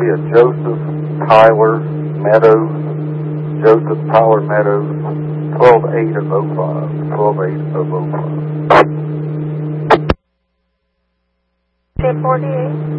be a Joseph Tyler Meadows. Joseph Tyler Meadows, 12-8 of 05. 12-8 of 05. 1048.